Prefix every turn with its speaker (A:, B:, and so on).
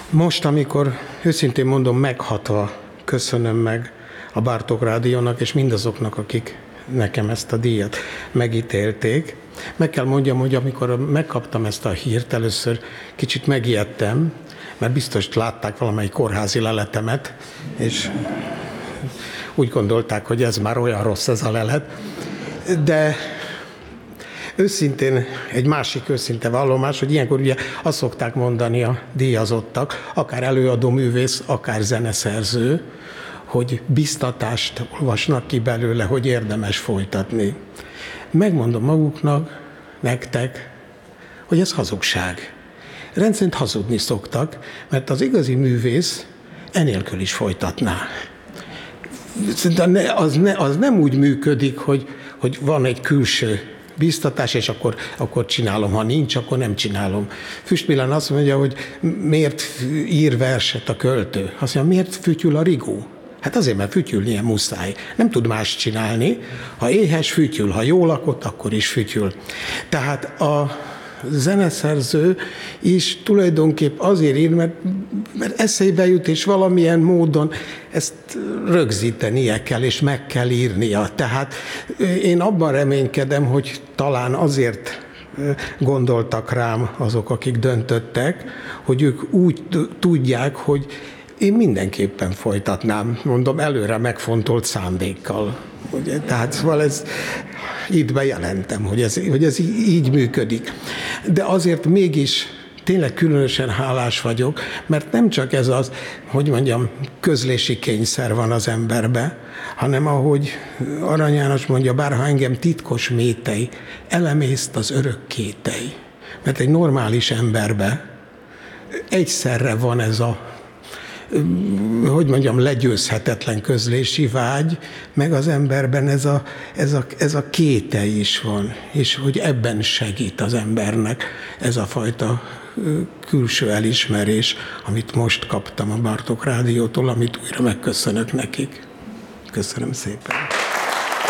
A: Most, amikor őszintén mondom, meghatva köszönöm meg a Bartók Rádiónak és mindazoknak, akik nekem ezt a díjat megítélték. Meg kell mondjam, hogy amikor megkaptam ezt a hírt, először kicsit megijedtem, mert biztos látták valamelyik kórházi leletemet, és úgy gondolták, hogy ez már olyan rossz ez a lelet. De őszintén, egy másik őszinte vallomás, hogy ilyenkor ugye azt szokták mondani a díjazottak, akár előadó művész, akár zeneszerző, hogy biztatást olvasnak ki belőle, hogy érdemes folytatni. Megmondom maguknak, nektek, hogy ez hazugság. Rendszerint hazudni szoktak, mert az igazi művész enélkül is folytatná. Az nem úgy működik, hogy van egy külső biztatás, és akkor csinálom. Ha nincs, akkor nem csinálom. Füst Milán azt mondja, hogy miért ír verset a költő? Azt mondja, miért fütyül a rigó? Hát azért, mert fütyülnie muszáj. Nem tud más csinálni. Ha éhes, fütyül. Ha jól lakott, akkor is fütyül. Tehát a zeneszerző is tulajdonképp azért ír, mert eszébe jut, és valamilyen módon ezt rögzítenie kell, és meg kell írnia. Tehát én abban reménykedem, hogy talán azért gondoltak rám azok, akik döntöttek, hogy ők úgy tudják, hogy én mindenképpen folytatnám, mondom, előre megfontolt szándékkal. Ugye? Tehát szóval ez itt bejelentem, hogy ez így működik. De azért mégis tényleg különösen hálás vagyok, mert nem csak ez az, hogy mondjam, közlési kényszer van az emberbe, hanem ahogy Arany János mondja, bárha engem titkos métej, elemészt az örök kétely. Mert egy normális emberbe egyszerre van ez a legyőzhetetlen közlési vágy, meg az emberben ez a kételj is van, és hogy ebben segít az embernek ez a fajta külső elismerés, amit most kaptam a Bartók Rádiótól, amit újra megköszönök nekik. Köszönöm szépen.